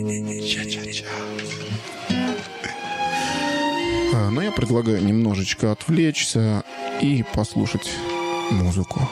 Но я предлагаю немножечко отвлечься и послушать музыку.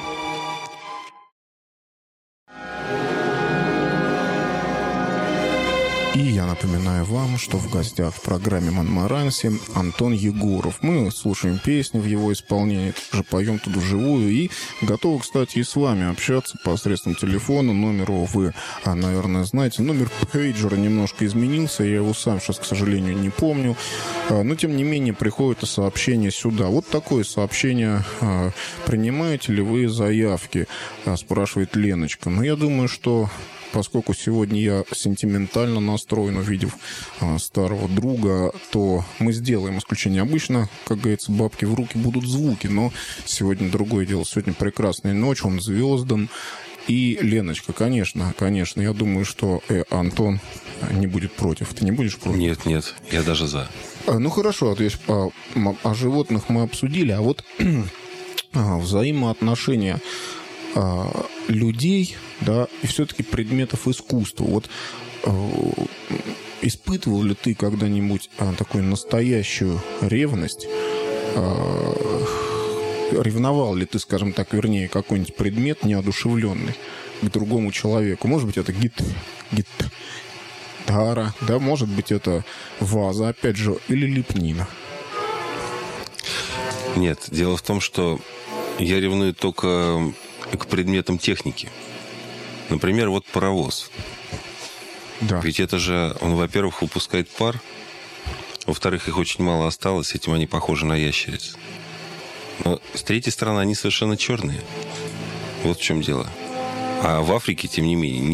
И я напоминаю вам, что в гостях в программе «Монмаранси» Антон Егоров. Мы слушаем песни в его исполнении, также поем тут вживую и готовы, кстати, и с вами общаться посредством телефона. Номер вы, наверное, знаете. Номер пейджера немножко изменился, я его сам сейчас, к сожалению, не помню. Но, тем не менее, приходит сообщение сюда. Вот такое сообщение. Принимаете ли вы заявки? Спрашивает Леночка. Но я думаю, что... Поскольку сегодня я сентиментально настроен, увидев старого друга, то мы сделаем исключение. Обычно, как говорится, бабки в руки будут звуки, но сегодня другое дело. Сегодня прекрасная ночь, он звездан. И Леночка, конечно, я думаю, что Антон не будет против. Ты не будешь против? Нет, я даже за. Ну хорошо, то есть о животных мы обсудили, а вот взаимоотношения людей, да, и все-таки предметов искусства. Вот испытывал ли ты когда-нибудь такую настоящую ревность? Ревновал ли ты, скажем так, вернее, какой-нибудь предмет неодушевленный к другому человеку? Может быть, это гитара, да, может быть, это ваза, опять же, или лепнина? Нет, дело в том, что я ревную только к предметам техники. Например, вот паровоз. Да. Ведь это же, он, во-первых, выпускает пар, во-вторых, их очень мало осталось, этим они похожи на ящериц. Но с третьей стороны, они совершенно черные. Вот в чем дело. А в Африке, тем не менее,